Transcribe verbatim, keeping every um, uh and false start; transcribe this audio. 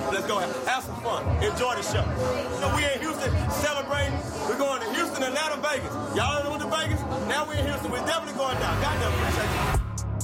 Let's go have, have some fun. Enjoy the show. So we in Houston celebrating. We're going to Houston, Atlanta, Vegas. Y'all know the Vegas? Now we're in Houston. We're definitely going down. Goddamn appreciate you.